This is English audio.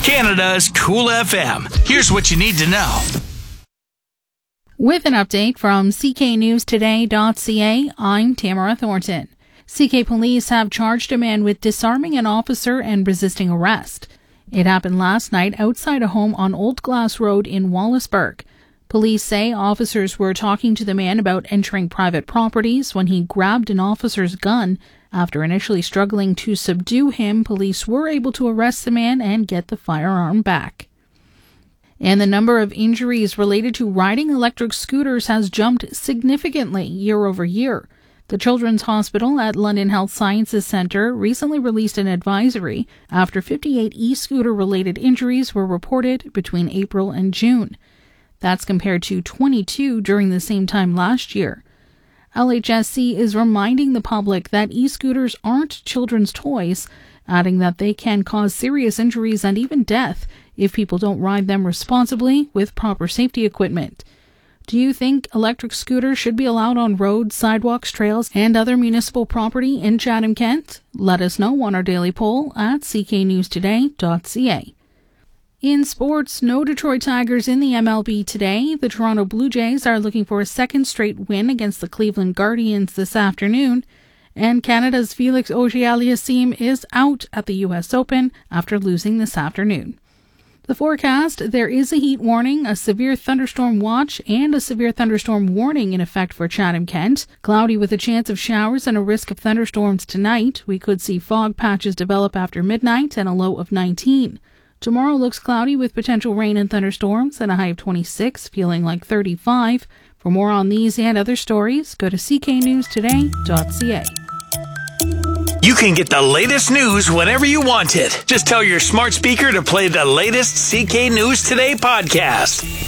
Canada's Cool FM. Here's what you need to know. With an update from cknewstoday.ca, I'm Tamara Thornton. CK police have charged a man with disarming an officer and resisting arrest. It happened last night outside a home on Old Glass Road in Wallaceburg. Police say officers were talking to the man about entering private properties when he grabbed an officer's gun. After initially struggling to subdue him, police were able to arrest the man and get the firearm back. And the number of injuries related to riding electric scooters has jumped significantly year over year. The Children's Hospital at London Health Sciences Centre recently released an advisory after 58 e-scooter-related injuries were reported between April and June. That's compared to 22 during the same time last year. LHSC is reminding the public that e-scooters aren't children's toys, adding that they can cause serious injuries and even death if people don't ride them responsibly with proper safety equipment. Do you think electric scooters should be allowed on roads, sidewalks, trails, and other municipal property in Chatham-Kent? Let us know on our daily poll at cknewstoday.ca. In sports, no Detroit Tigers in the MLB today. The Toronto Blue Jays are looking for a second straight win against the Cleveland Guardians this afternoon. And Canada's Felix Auger-Aliassime is out at the U.S. Open after losing this afternoon. The forecast, there is a heat warning, a severe thunderstorm watch, and a severe thunderstorm warning in effect for Chatham-Kent. Cloudy with a chance of showers and a risk of thunderstorms tonight. We could see fog patches develop after midnight and a low of 19. Tomorrow looks cloudy with potential rain and thunderstorms and a high of 26, feeling like 35. For more on these and other stories, go to cknewstoday.ca. You can get the latest news whenever you want it. Just tell your smart speaker to play the latest CK News Today podcast.